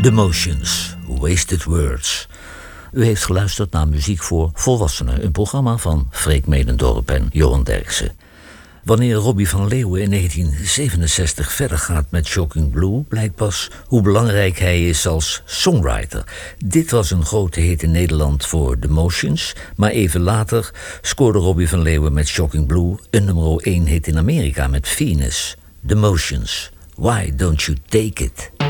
The Motions, Wasted Words. U heeft geluisterd naar Muziek voor Volwassenen, een programma van Freek Medendorp en Johan Derksen. Wanneer Robbie van Leeuwen in 1967 verder gaat met Shocking Blue, blijkt pas hoe belangrijk hij is als songwriter. Dit was een grote hit in Nederland voor The Motions, maar even later scoorde Robbie van Leeuwen met Shocking Blue een nummer 1 hit in Amerika met Venus. The Motions, Why Don't You Take It?